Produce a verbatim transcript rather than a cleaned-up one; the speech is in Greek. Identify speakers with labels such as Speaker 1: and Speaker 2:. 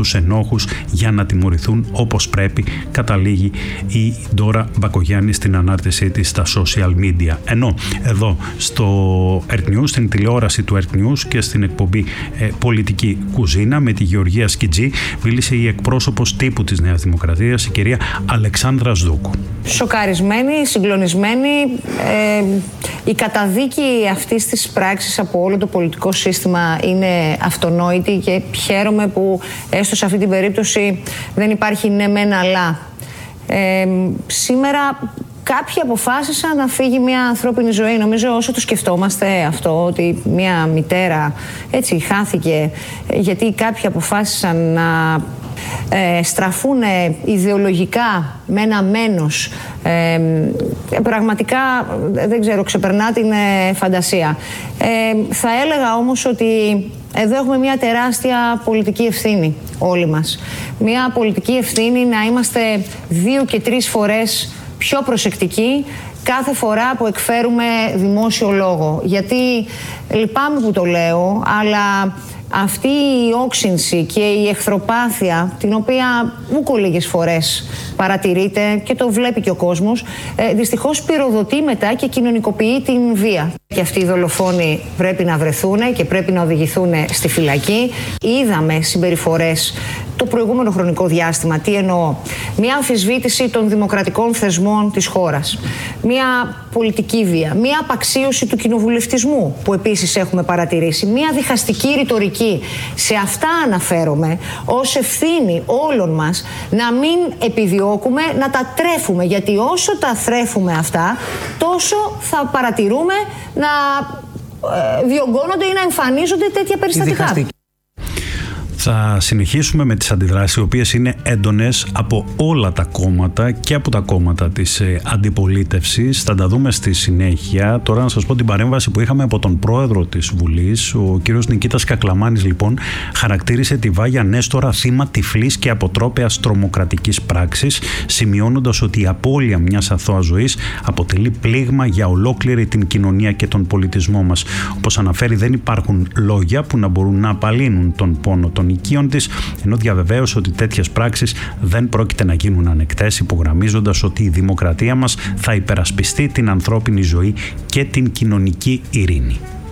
Speaker 1: τους ενόχους για να τιμωρηθούν όπως πρέπει, καταλήγει η Ντόρα Μπακογιάννη στην ανάρτησή της στα social media. Ενώ εδώ στο Earth News, στην τηλεόραση του Earth News και στην εκπομπή ε, Πολιτική Κουζίνα με τη Γεωργία Σκιτζή, μίλησε η εκπρόσωπος τύπου της Νέας Δημοκρατίας, η κυρία Αλεξάνδρα Σδούκου.
Speaker 2: Σοκαρισμένη, συγκλονισμένη, ε, η καταδίκη αυτής της πράξης από όλο το πολιτικό σύστημα είναι αυτονόητη και χαίρομαι που έστω σε αυτή την περίπτωση δεν υπάρχει ναι μεν αλλά. Ε, σήμερα κάποιοι αποφάσισαν να φύγει μια ανθρώπινη ζωή. Νομίζω όσο το σκεφτόμαστε αυτό, ότι μια μητέρα έτσι χάθηκε γιατί κάποιοι αποφάσισαν να ε, στραφούν ιδεολογικά με ένα μένος, ε, πραγματικά δεν ξέρω, ξεπερνά την ε, φαντασία. Ε, θα έλεγα όμως ότι εδώ έχουμε μια τεράστια πολιτική ευθύνη όλοι μας. Μια πολιτική ευθύνη να είμαστε δύο και τρεις φορές πιο προσεκτικοί κάθε φορά που εκφέρουμε δημόσιο λόγο. Γιατί λυπάμαι που το λέω, αλλά αυτή η όξυνση και η εχθροπάθεια, την οποία ούκο λίγες φορές παρατηρείται και το βλέπει και ο κόσμος, ε, δυστυχώς πυροδοτεί μετά και κοινωνικοποιεί την βία. Και αυτοί οι δολοφόνοι πρέπει να βρεθούν και πρέπει να οδηγηθούν στη φυλακή. Είδαμε συμπεριφορές το προηγούμενο χρονικό διάστημα. Τι εννοώ? Μια αμφισβήτηση των δημοκρατικών θεσμών της χώρας. Μια πολιτική βία. Μια απαξίωση του κοινοβουλευτισμού που επίσης έχουμε παρατηρήσει. Μια διχαστική ρητορική. Σε αυτά αναφέρομαι ως ευθύνη όλων μας να μην επιδιώκουμε να τα τρέφουμε. Γιατί όσο τα θρέφουμε αυτά, τόσο θα παρατηρούμε να ε, διωγγώνονται ή να εμφανίζονται τέτοια περιστατικά.
Speaker 1: Θα συνεχίσουμε με τις αντιδράσεις, οι οποίες είναι έντονες από όλα τα κόμματα και από τα κόμματα της ε, αντιπολίτευσης. Θα τα δούμε στη συνέχεια. Τώρα να σας πω την παρέμβαση που είχαμε από τον πρόεδρο της Βουλής. Ο κύριος Νικήτας Κακλαμάνης, λοιπόν, χαρακτήρισε τη Βάγια Νέστορα θύμα τυφλής και αποτρόπαιας τρομοκρατικής πράξης, σημειώνοντας ότι η απώλεια μιας αθώας ζωής αποτελεί πλήγμα για ολόκληρη την κοινωνία και τον πολιτισμό μας. Όπως αναφέρει, δεν υπάρχουν λόγια που να μπορούν να απαλύνουν τον πόνο των οικείων της, ενώ διαβεβαίωσε ότι τέτοιες πράξεις δεν πρόκειται να γίνουν ανεκτές, υπογραμμίζοντας ότι η δημοκρατία μας θα υπερασπιστεί την ανθρώπινη ζωή και την κοινωνική ειρήνη.